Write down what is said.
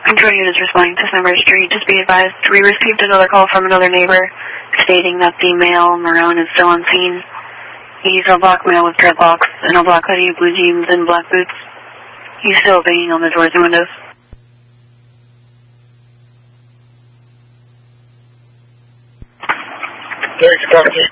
Control units responding to Sunbury Street. Just be advised, we received another call from another neighbor stating that the male Marone is still on scene. He's a black male with dreadlocks and a black hoodie, blue jeans, and black boots. He's still banging on the doors and windows. There's property.